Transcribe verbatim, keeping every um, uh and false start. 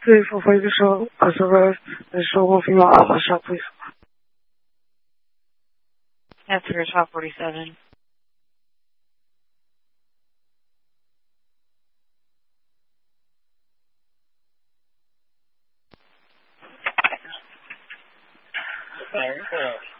three four five zero, Azores, show moving on Amasha, please. That's for twelve forty-seven. Thank you.